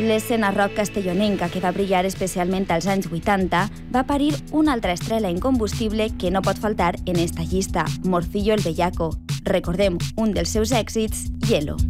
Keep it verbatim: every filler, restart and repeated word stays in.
l'escena rock castellonenca que va brillar especialment als anys vuitanta va parir una altra estrela incombustible que no pot faltar en esta llista, Morcillo el Bellaco. Recordem un dels seus èxits, Hielo.